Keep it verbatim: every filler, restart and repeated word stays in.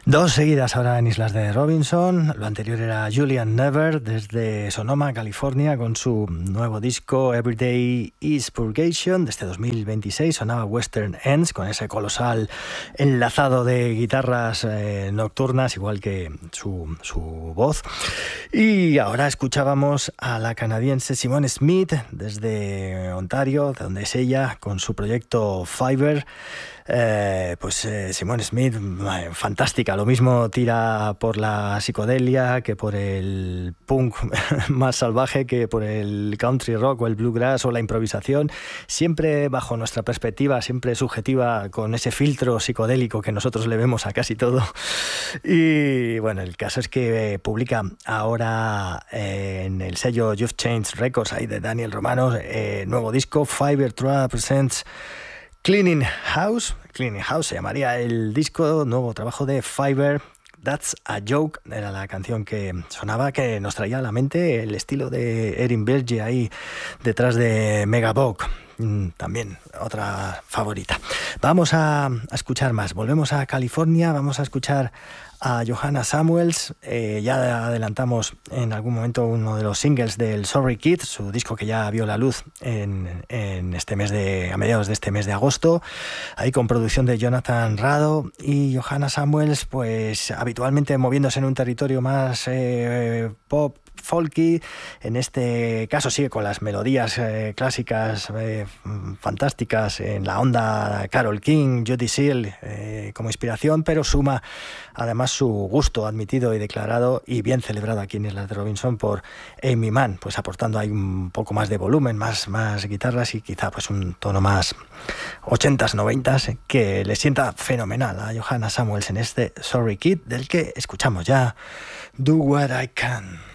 Dos seguidas ahora en Islas de Robinson. Lo anterior era Julian Never desde Sonoma, California, con su nuevo disco Everyday is Purgation. Desde dos mil veintiséis sonaba Western Ends con ese colosal enlazado de guitarras eh, nocturnas, igual que su, su voz. Y ahora escuchábamos a la canadiense Simone Smith desde Ontario, de donde es ella, con su proyecto Fiverr. Eh, pues eh, Simone Smith, eh, fantástica, lo mismo tira por la psicodelia que por el punk más salvaje, que por el country rock o el bluegrass o la improvisación, siempre bajo nuestra perspectiva, siempre subjetiva, con ese filtro psicodélico que nosotros le vemos a casi todo. Y bueno, el caso es que eh, publica ahora eh, en el sello You've Changed Records, ahí de Daniel Romano, eh, nuevo disco, Fiverr Trua Presents Cleaning House. Cleaning House se llamaría el disco, nuevo trabajo de Fiverr. That's a Joke era la canción que sonaba, que nos traía a la mente el estilo de Erin Berge ahí detrás de Megabog. También otra favorita. Vamos a, a escuchar más. Volvemos a California, vamos a escuchar a Johanna Samuels. Eh, ya adelantamos en algún momento uno de los singles del Sorry Kid, su disco que ya vio la luz en, en este mes de, a mediados de este mes de agosto, ahí con producción de Jonathan Rado. Y Johanna Samuels, pues habitualmente moviéndose en un territorio más eh, pop, folky, en este caso sigue con las melodías eh, clásicas eh, fantásticas en la onda Carole King, Jody Seal eh, como inspiración, pero suma además su gusto admitido y declarado y bien celebrado aquí en Islas de Robinson por Amy Mann, pues aportando ahí un poco más de volumen, más, más guitarras y quizá pues un tono más ochentas, noventas que le sienta fenomenal a Johanna Samuels en este Sorry Kid, del que escuchamos ya Do What I Can.